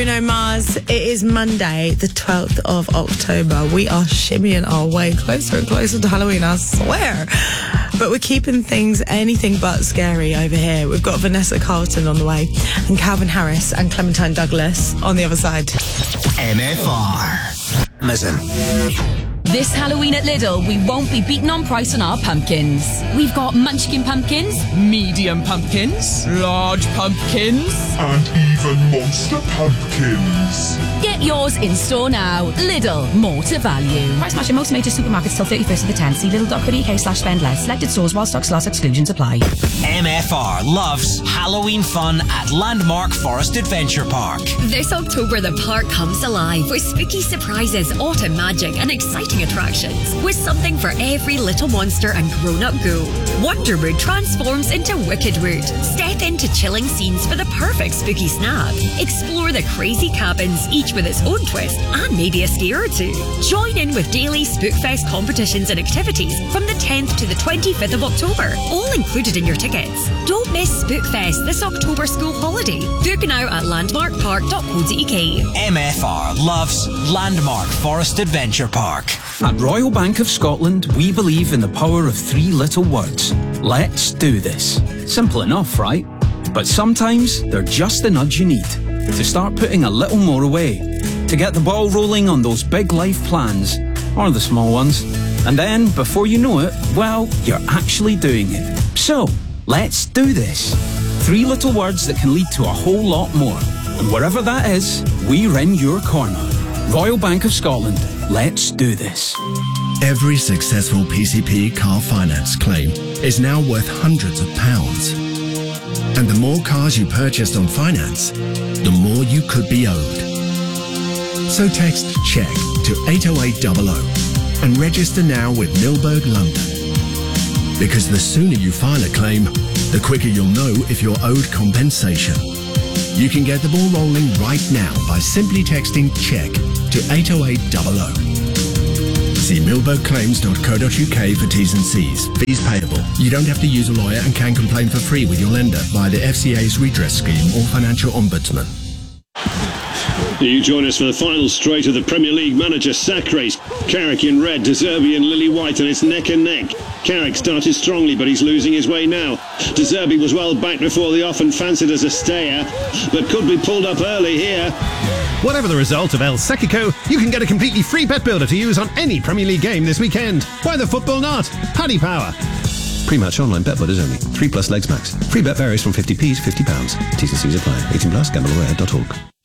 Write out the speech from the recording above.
Bruno Mars. It is Monday, the 12th of October. We are shimmying our way closer and closer to Halloween, I swear. But we're keeping things anything but scary over here. We've got Vanessa Carlton on the way, and Calvin Harris and Clementine Douglas on the other side. MFR. Listen. This Halloween at Lidl, we won't be beaten on price on our pumpkins. We've got munchkin pumpkins, medium pumpkins, large pumpkins, and even monster pumpkins. Get yours in store now. Lidl, more to value. Price match in most major supermarkets till 31st of the 10th. See lidl.co.uk/spend less. Selected stores while stocks last. Exclusions apply. MFR loves Halloween fun at Landmark Forest Adventure Park. This October, the park comes alive with spooky surprises, autumn magic, and exciting attractions, with something for every little monster and grown-up ghoul. Wonderwood transforms into Wickedwood. Step into chilling scenes for the perfect spooky snack. Explore the crazy cabins, each with its own twist and maybe a scare or two. Join in with daily Spookfest competitions and activities from the 10th to the 25th of October, all included in your tickets. Don't miss Spookfest this October school holiday. Book now at landmarkpark.co.uk. MFR loves Landmark Forest Adventure Park. At Royal Bank of Scotland, we believe in the power of three little words. Let's do this. Simple enough, right? But sometimes they're just the nudge you need to start putting a little more away, to get the ball rolling on those big life plans, or the small ones. And then, before you know it, well, you're actually doing it. So, let's do this. Three little words that can lead to a whole lot more. And wherever that is, we're in your corner. Royal Bank of Scotland. Let's do this. Every successful PCP car finance claim is now worth hundreds of pounds. And the more cars you purchased on finance, the more you could be owed. So text CHECK to 80800 and register now with Milberg London. Because the sooner you file a claim, the quicker you'll know if you're owed compensation. You can get the ball rolling right now by simply texting CHECK to 80800. See milbergclaims.co.uk for T's and C's. Fees payable. You don't have to use a lawyer and can complain for free with your lender via the FCA's redress scheme or financial ombudsman. You join us for the final straight of the Premier League manager sack race. Carrick in red, De Zerbi and Lily White, and it's neck and neck. Carrick started strongly, but he's losing his way now. De Zerbi was well back before the off and fancied as a stayer, but could be pulled up early here. Whatever the result of El Sequico, you can get a completely free bet builder to use on any Premier League game this weekend. Why the football not? Paddy Power. Pre-match online bet builders only. 3+ legs max. Free bet varies from 50p to £50. T's and C's apply. 18+, gambleaware.org.